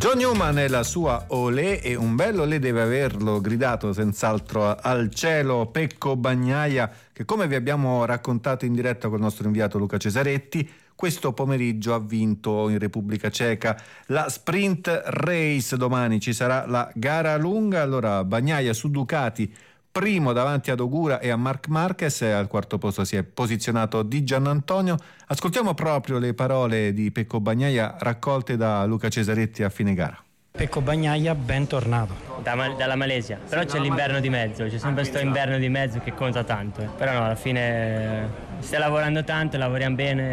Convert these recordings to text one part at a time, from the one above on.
John Newman e la sua Olé, e un bello Olé deve averlo gridato senz'altro al cielo Pecco Bagnaia, che, come vi abbiamo raccontato in diretta col nostro inviato Luca Cesaretti, questo pomeriggio ha vinto in Repubblica Ceca la sprint race. Domani ci sarà la gara lunga. Allora Bagnaia su Ducati, primo davanti ad Ogura e a Marc Marquez, e al quarto posto si è posizionato Di Giannantonio. Ascoltiamo proprio le parole di Pecco Bagnaia raccolte da Luca Cesaretti a fine gara. Pecco Bagnaia, bentornato. Dalla Malesia, però c'è l'inverno di mezzo, c'è sempre questo inverno di mezzo che conta tanto. Però no, alla fine stai lavorando tanto, lavoriamo bene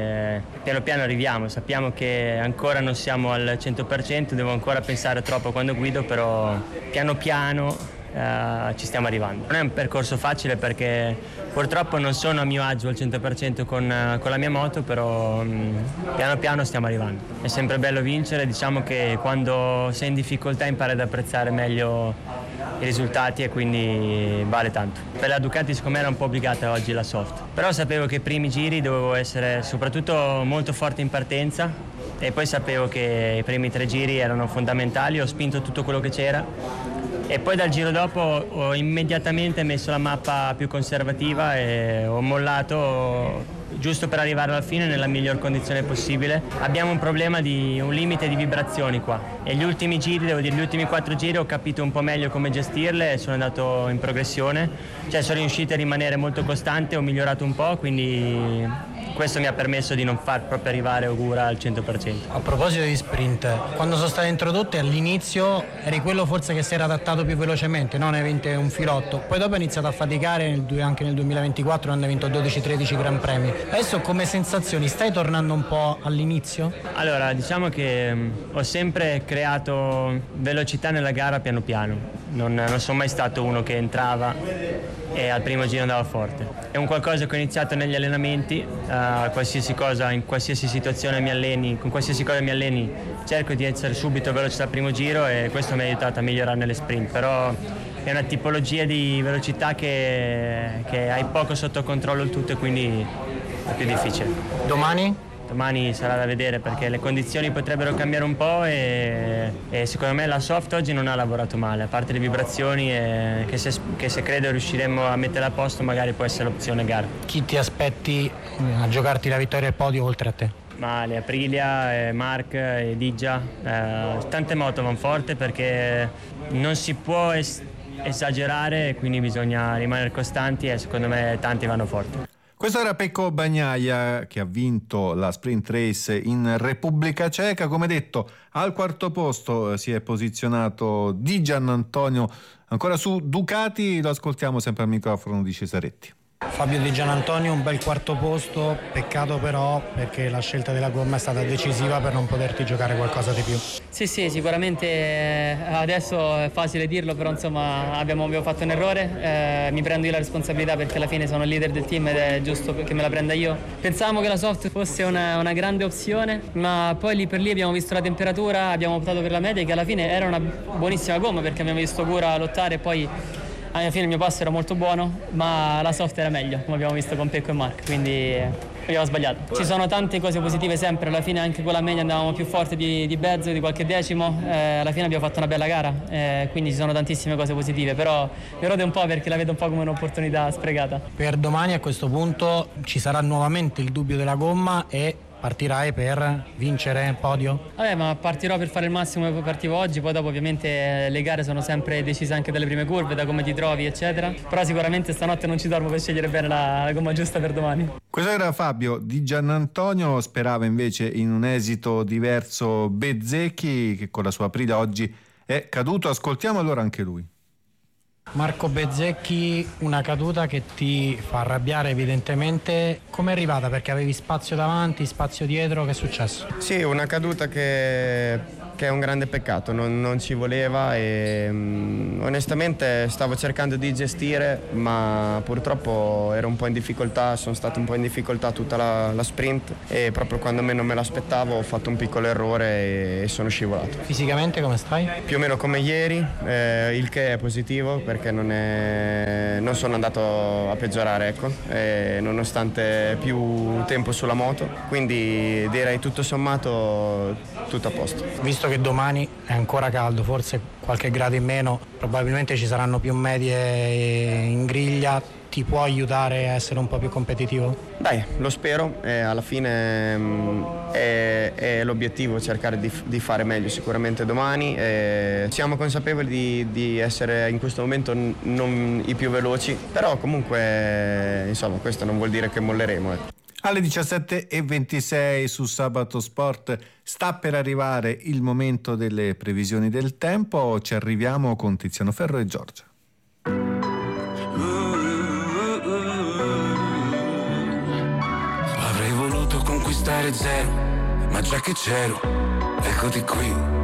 e piano piano arriviamo. Sappiamo che ancora non siamo al 100%, devo ancora pensare troppo quando guido, però piano piano ci stiamo arrivando. Non è un percorso facile perché purtroppo non sono a mio agio al 100% con la mia moto, però piano piano stiamo arrivando. È sempre bello vincere, diciamo che quando sei in difficoltà impari ad apprezzare meglio i risultati e quindi vale tanto. Per la Ducati secondo me era un po' obbligata oggi la soft, però sapevo che i primi giri dovevo essere soprattutto molto forte in partenza e poi sapevo che i primi 3 giri erano fondamentali, ho spinto tutto quello che c'era. E poi dal giro dopo ho immediatamente messo la mappa più conservativa e ho mollato giusto per arrivare alla fine nella miglior condizione possibile. Abbiamo un problema di un limite di vibrazioni qua e gli ultimi giri, devo dire gli ultimi 4 giri ho capito un po' meglio come gestirle e sono andato in progressione, cioè sono riuscito a rimanere molto costante, ho migliorato un po', quindi questo mi ha permesso di non far proprio arrivare Ogura al 100%. A proposito di sprint, quando sono state introdotte all'inizio eri quello forse che si era adattato più velocemente, no? Ne hai vinte un filotto, poi dopo hai iniziato a faticare anche nel 2024 quando hai vinto 12-13 Gran Premi. Adesso come sensazioni stai tornando un po' all'inizio? Allora diciamo che ho sempre creato velocità nella gara piano piano, non sono mai stato uno che entrava e al primo giro andava forte. È un qualcosa che ho iniziato negli allenamenti, qualsiasi cosa, in qualsiasi situazione mi alleni, con qualsiasi cosa mi alleni cerco di essere subito veloce dal primo giro e questo mi ha aiutato a migliorare nelle sprint, però è una tipologia di velocità che hai poco sotto controllo il tutto e quindi è più difficile. Domani sarà da vedere perché le condizioni potrebbero cambiare un po' e secondo me la soft oggi non ha lavorato male, a parte le vibrazioni che se credo riusciremo a mettere a posto magari può essere l'opzione gara. Chi ti aspetti a giocarti la vittoria al podio oltre a te? Ma le Aprilia, Marc e Digia, tante moto vanno forte perché non si può esagerare, quindi bisogna rimanere costanti e secondo me tanti vanno forte. Questo era Pecco Bagnaia che ha vinto la sprint race in Repubblica Ceca. Come detto, al quarto posto si è posizionato Di Giannantonio, ancora su Ducati. Lo ascoltiamo sempre al microfono di Cesaretti. Fabio Di Giannantonio, un bel quarto posto, peccato però perché la scelta della gomma è stata decisiva per non poterti giocare qualcosa di più. Sì, sicuramente adesso è facile dirlo, però insomma abbiamo fatto un errore, mi prendo io la responsabilità perché alla fine sono il leader del team ed è giusto che me la prenda io. Pensavamo che la soft fosse una grande opzione, ma poi lì per lì abbiamo visto la temperatura, abbiamo optato per la media che alla fine era una buonissima gomma perché abbiamo visto Ogura lottare e poi alla fine il mio passo era molto buono, ma la soft era meglio, come abbiamo visto con Pecco e Marc, quindi abbiamo sbagliato. Ci sono tante cose positive sempre, alla fine anche con la media andavamo più forti di Bezzo, di qualche decimo, alla fine abbiamo fatto una bella gara, quindi ci sono tantissime cose positive, però mi rode un po' perché la vedo un po' come un'opportunità sprecata. Per domani a questo punto ci sarà nuovamente il dubbio della gomma e partirai per vincere il podio? Vabbè, ma partirò per fare il massimo che partivo oggi, poi dopo ovviamente le gare sono sempre decise anche dalle prime curve, da come ti trovi eccetera, però sicuramente stanotte non ci dormo per scegliere bene la gomma giusta per domani. Questo era Fabio Di Giannantonio, sperava invece in un esito diverso Bezzecchi che con la sua Aprilia oggi è caduto. Ascoltiamo allora anche lui. Marco Bezzecchi, una caduta che ti fa arrabbiare evidentemente. Come è arrivata? Perché avevi spazio davanti, spazio dietro, che è successo? Sì, una caduta che è un grande peccato, non ci voleva e onestamente stavo cercando di gestire, ma purtroppo ero un po' in difficoltà, sono stato un po' in difficoltà tutta la sprint e proprio quando meno me l'aspettavo ho fatto un piccolo errore e sono scivolato. Fisicamente come stai? Più o meno come ieri, il che è positivo perché perché non sono andato a peggiorare, ecco, nonostante più tempo sulla moto, quindi direi tutto sommato tutto a posto. Visto che domani è ancora caldo, forse qualche grado in meno, probabilmente ci saranno più medie in griglia, ti può aiutare a essere un po' più competitivo? Dai, lo spero, alla fine è l'obiettivo cercare di fare meglio sicuramente domani. Siamo consapevoli di essere in questo momento non i più veloci, però comunque insomma questo non vuol dire che molleremo. Alle 17:26 su Sabato Sport sta per arrivare il momento delle previsioni del tempo, ci arriviamo con Tiziano Ferro e Giorgia. Avrei voluto conquistare zero, ma già che c'ero, eccoti qui.